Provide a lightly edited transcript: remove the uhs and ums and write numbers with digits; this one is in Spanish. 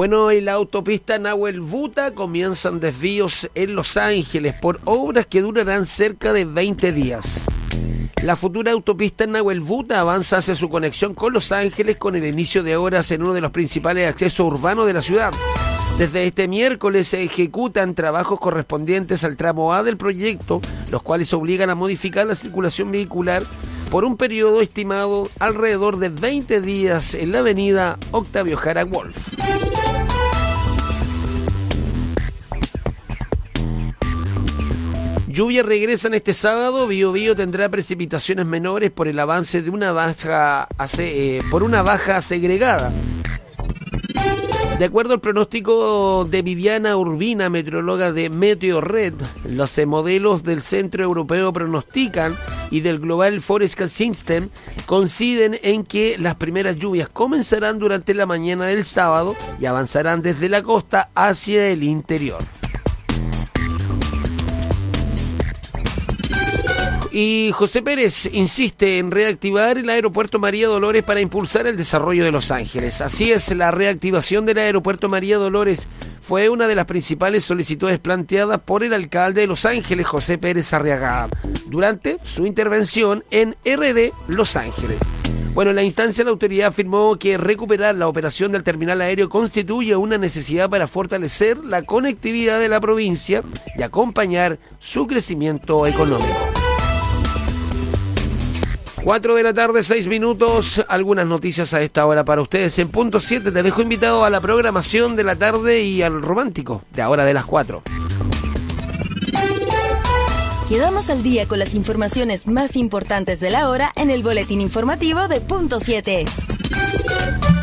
Bueno, en la autopista Nahuel Buta comienzan desvíos en Los Ángeles por obras que durarán cerca de 20 días. La futura autopista Nahuel Buta avanza hacia su conexión con Los Ángeles con el inicio de obras en uno de los principales accesos urbanos de la ciudad. Desde este miércoles se ejecutan trabajos correspondientes al tramo A del proyecto, los cuales obligan a modificar la circulación vehicular por un periodo estimado alrededor de 20 días en la avenida Octavio Jara Wolf. Lluvias regresan este sábado. Biobío tendrá precipitaciones menores por el avance de una baja segregada. De acuerdo al pronóstico de Viviana Urbina, meteoróloga de Meteorred, los modelos del Centro Europeo pronostican y del Global Forecast System coinciden en que las primeras lluvias comenzarán durante la mañana del sábado y avanzarán desde la costa hacia el interior. Y José Pérez insiste en reactivar el aeropuerto María Dolores para impulsar el desarrollo de Los Ángeles. Así es, la reactivación del aeropuerto María Dolores fue una de las principales solicitudes planteadas por el alcalde de Los Ángeles, José Pérez Arriagada, durante su intervención en RD Los Ángeles. Bueno, en la instancia la autoridad afirmó que recuperar la operación del terminal aéreo constituye una necesidad para fortalecer la conectividad de la provincia y acompañar su crecimiento económico. 4 de la tarde, 6 minutos, algunas noticias a esta hora para ustedes. En punto 7 te dejo invitado a la programación de la tarde y al romántico de ahora de las 4. Quedamos al día con las informaciones más importantes de la hora en el boletín informativo de punto 7.